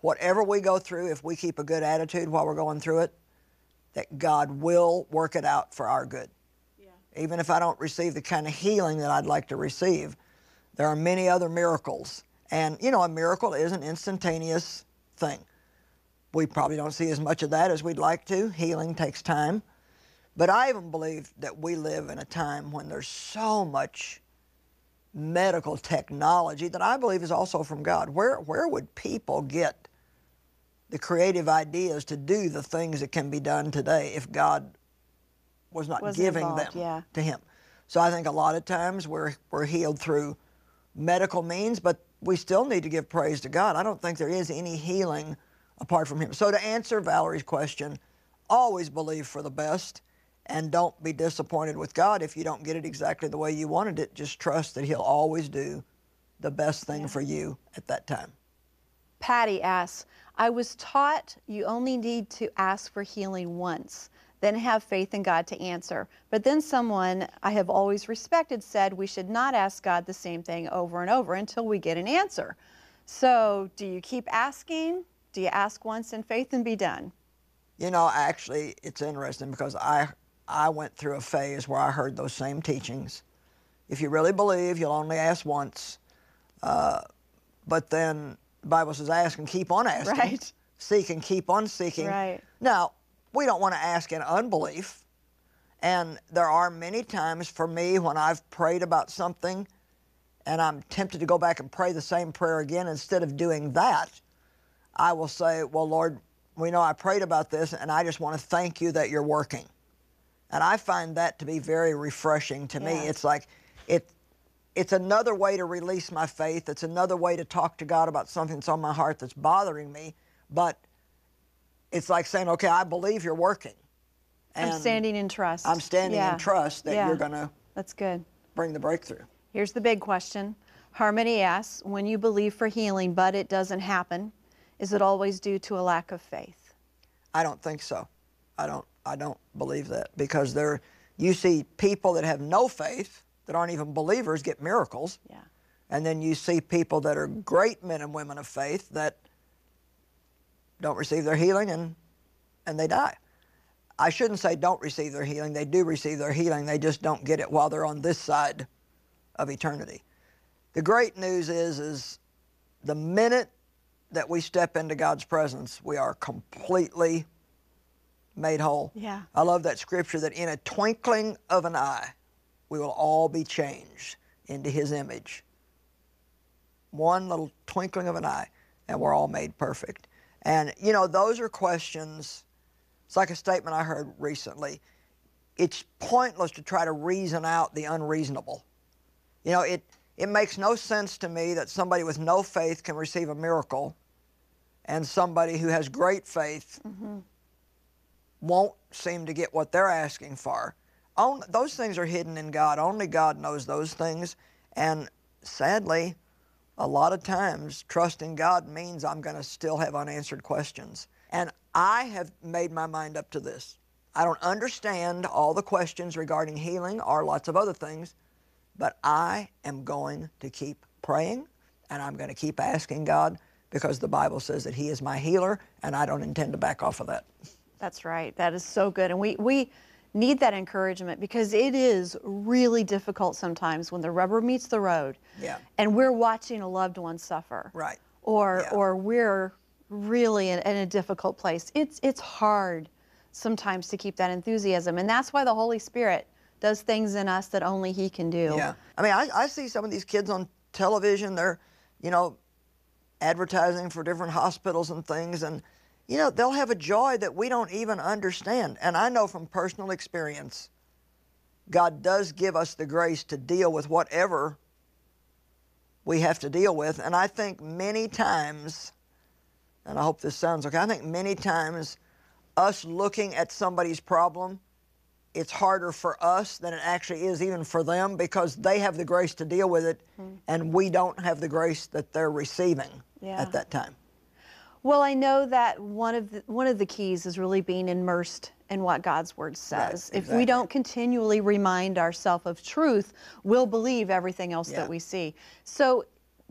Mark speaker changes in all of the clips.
Speaker 1: whatever we go through, if we keep a good attitude while we're going through it, that God will work it out for our good. Yeah. Even if I don't receive the kind of healing that I'd like to receive, there are many other miracles. And, you know, a miracle is an instantaneous thing. We probably don't see as much of that as we'd like to. Healing takes time. But I even believe that we live in a time when there's so much medical technology that I believe is also from God. Where would people get the creative ideas to do the things that can be done today if God was not giving
Speaker 2: involved,
Speaker 1: them to him? So I think a lot of times we're healed through medical means, but we still need to give praise to God. I don't think there is any healing apart from him. So to answer Valerie's question, always believe for the best and don't be disappointed with God if you don't get it exactly the way you wanted it. Just trust that he'll always do the best thing for you at that time.
Speaker 2: Patty asks, I was taught you only need to ask for healing once, then have faith in God to answer. But then someone I have always respected said we should not ask God the same thing over and over until we get an answer. So do you keep asking? Do you ask once in faith and be done?
Speaker 1: You know, actually, it's interesting because I went through a phase where I heard those same teachings. If you really believe, you'll only ask once. But then the Bible says ask and keep on asking.
Speaker 2: Right.
Speaker 1: Seek and keep on seeking.
Speaker 2: Right.
Speaker 1: Now, we don't want to ask in unbelief. And there are many times for me when I've prayed about something and I'm tempted to go back and pray the same prayer again. Instead of doing that, I will say, well, Lord, we know I prayed about this and I just want to thank you that you're working. And I find that to be very refreshing to me. It's like, it's another way to release my faith. It's another way to talk to God about something that's on my heart that's bothering me. But it's like saying, okay, I believe you're working. And
Speaker 2: I'm standing in trust.
Speaker 1: I'm standing in trust that you're going to
Speaker 2: That's good.
Speaker 1: Bring the breakthrough.
Speaker 2: Here's the big question. Harmony asks, when you believe for healing but it doesn't happen, is it always due to a lack of faith?
Speaker 1: I don't think so. I don't believe that, because you see people that have no faith, that aren't even believers, get miracles.
Speaker 2: Yeah.
Speaker 1: And then you see people that are great men and women of faith that don't receive their healing and they die. I shouldn't say don't receive their healing. They do receive their healing. They just don't get it while they're on this side of eternity. The great news is the minute that we step into God's presence, we are completely made whole.
Speaker 2: Yeah.
Speaker 1: I love that scripture that in a twinkling of an eye, we will all be changed into his image. One little twinkling of an eye, and we're all made perfect. And, you know, those are questions. It's like a statement I heard recently. It's pointless to try to reason out the unreasonable. You know, it makes no sense to me that somebody with no faith can receive a miracle and somebody who has great faith won't seem to get what they're asking for. Those things are hidden in God. Only God knows those things. And sadly, a lot of times, trusting God means I'm going to still have unanswered questions. And I have made my mind up to this. I don't understand all the questions regarding healing or lots of other things, but I am going to keep praying, and I'm going to keep asking God, because the Bible says that he is my healer, and I don't intend to back off of that.
Speaker 2: That's right. That is so good. And we need that encouragement, because it is really difficult sometimes when the rubber meets the road.
Speaker 1: Yeah.
Speaker 2: And we're watching a loved one suffer.
Speaker 1: Right.
Speaker 2: Or we're really in a difficult place. It's hard sometimes to keep that enthusiasm. And that's why the Holy Spirit does things in us that only he can do.
Speaker 1: Yeah. I mean, I see some of these kids on television. They're, you know, advertising for different hospitals and things, and you know, they'll have a joy that we don't even understand. And I know from personal experience, God does give us the grace to deal with whatever we have to deal with. And I think many times, and I hope this sounds okay, I think many times us looking at somebody's problem, it's harder for us than it actually is even for them, because they have the grace to deal with it, and we don't have the grace that they're receiving at that time.
Speaker 2: Well, I know that one of the keys is really being immersed in what God's Word says.
Speaker 1: Right,
Speaker 2: If we don't continually remind ourselves of truth, we'll believe everything else that we see. So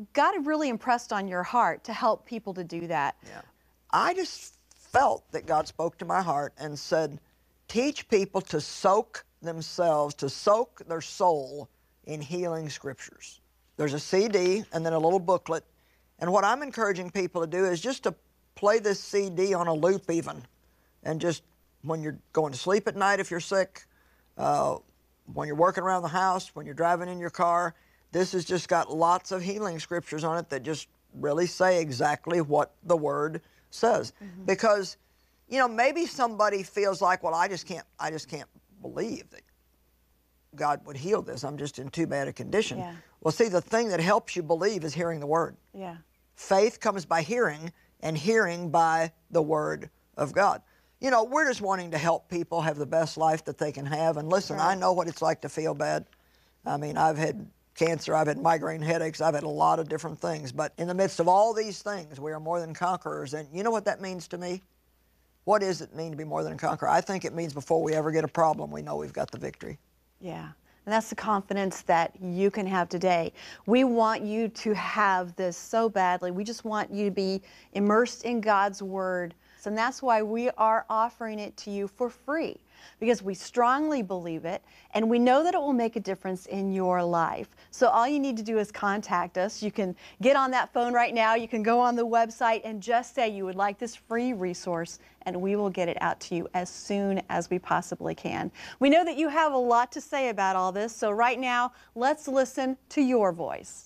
Speaker 2: God really impressed on your heart to help people to do that.
Speaker 1: Yeah. I just felt that God spoke to my heart and said, teach people to soak themselves, to soak their soul in healing scriptures. There's a CD and then a little booklet. And what I'm encouraging people to do is just to play this CD on a loop even. And just when you're going to sleep at night if you're sick, when you're working around the house, when you're driving in your car, this has just got lots of healing scriptures on it that just really say exactly what the Word says. Mm-hmm. Because, you know, maybe somebody feels like, well, I just can't believe that God would heal this. I'm just in too bad a condition.
Speaker 2: Yeah.
Speaker 1: Well, see, the thing that helps you believe is hearing the Word.
Speaker 2: Yeah.
Speaker 1: Faith comes by hearing, and hearing by the Word of God. You know, we're just wanting to help people have the best life that they can have. And listen, right. I know what it's like to feel bad. I mean, I've had cancer, I've had migraine headaches, I've had a lot of different things. But in the midst of all these things, we are more than conquerors. And you know what that means to me? What does it mean to be more than a conqueror? I think it means before we ever get a problem, we know we've got the victory.
Speaker 2: Yeah. And that's the confidence that you can have today. We want you to have this so badly. We just want you to be immersed in God's Word. And that's why we are offering it to you for free, because we strongly believe it and we know that it will make a difference in your life. So all you need to do is contact us. You can get on that phone right now. You can go on the website and just say you would like this free resource, and we will get it out to you as soon as we possibly can. We know that you have a lot to say about all this, so right now, let's listen to your voice.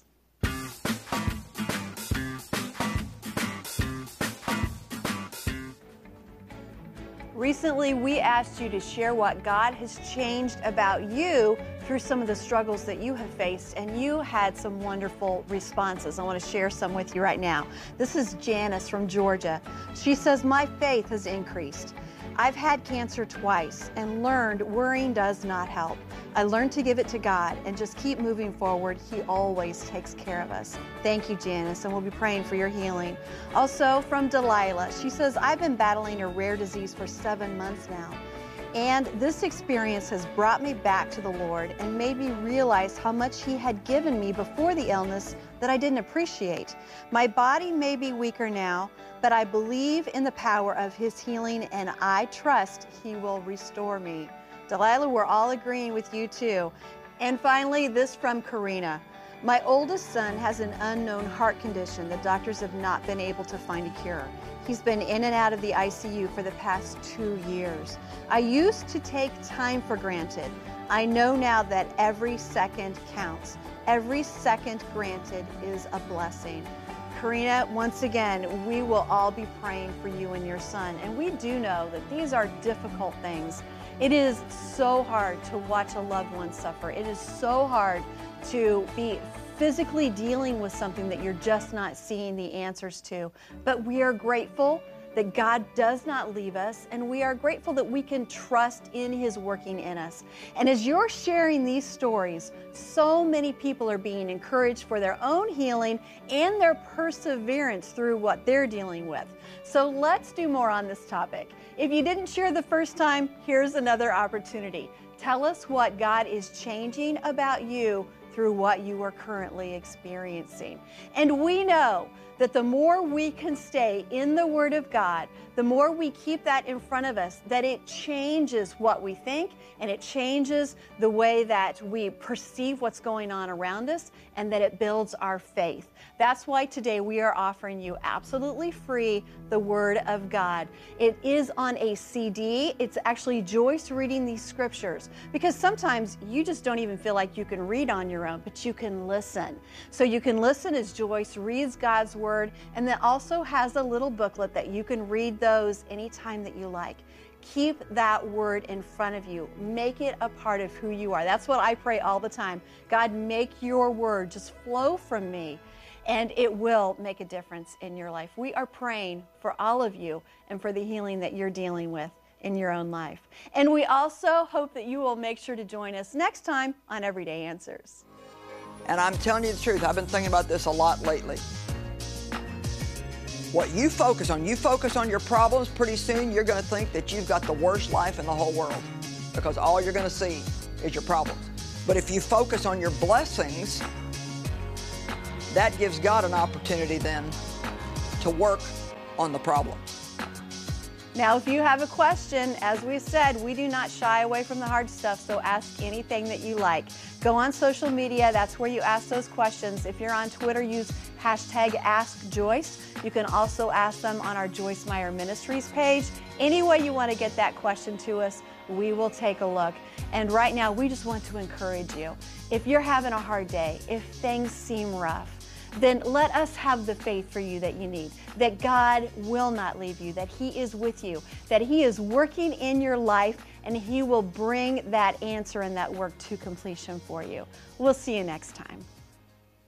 Speaker 2: Recently, we asked you to share what God has changed about you through some of the struggles that you have faced, and you had some wonderful responses. I want to share some with you right now. This is Janice from Georgia. She says, my faith has increased. I've had cancer twice and learned worrying does not help. I learned to give it to God and just keep moving forward. He always takes care of us. Thank you, Janice, and we'll be praying for your healing. Also from Delilah, she says, I've been battling a rare disease for 7 months now. And this experience has brought me back to the Lord and made me realize how much He had given me before the illness that I didn't appreciate. My body may be weaker now, but I believe in the power of His healing, and I trust He will restore me. Delilah, we're all agreeing with you too. And finally, this from Karina. My oldest son has an unknown heart condition that doctors have not been able to find a cure. He's been in and out of the ICU for the past 2 years. I used to take time for granted. I know now that every second counts. Every second granted is a blessing. Karina, once again, we will all be praying for you and your son. And we do know that these are difficult things. It is so hard to watch a loved one suffer. It is so hard to be physically dealing with something that you're just not seeing the answers to. But we are grateful that God does not leave us, and we are grateful that we can trust in His working in us. And as you're sharing these stories, so many people are being encouraged for their own healing and their perseverance through what they're dealing with. So let's do more on this topic. If you didn't share the first time, here's another opportunity. Tell us what God is changing about you through what you are currently experiencing. And we know that the more we can stay in the Word of God, the more we keep that in front of us, that it changes what we think and it changes the way that we perceive what's going on around us, and that it builds our faith. That's why today we are offering you absolutely free the Word of God. It is on a CD. It's actually Joyce reading these scriptures, because sometimes you just don't even feel like you can read on your own, but you can listen. So you can listen as Joyce reads God's Word, and then also has a little booklet that you can read those anytime that you like. Keep that Word in front of you. Make it a part of who you are. That's what I pray all the time. God, make your Word just flow from me, and it will make a difference in your life. We are praying for all of you and for the healing that you're dealing with in your own life. And we also hope that you will make sure to join us next time on Everyday Answers.
Speaker 1: And I'm telling you the truth, I've been thinking about this a lot lately. What you focus on your problems, pretty soon you're going to think that you've got the worst life in the whole world, because all you're going to see is your problems. But if you focus on your blessings, that gives God an opportunity then to work on the problem.
Speaker 2: Now, if you have a question, as we said, we do not shy away from the hard stuff, so ask anything that you like. Go on social media, that's where you ask those questions. If you're on Twitter, use #AskJoyce. You can also ask them on our Joyce Meyer Ministries page. Any way you want to get that question to us, we will take a look. And right now, we just want to encourage you. If you're having a hard day, if things seem rough, then let us have the faith for you that you need, that God will not leave you, that He is with you, that He is working in your life, and He will bring that answer and that work to completion for you. We'll see you next time.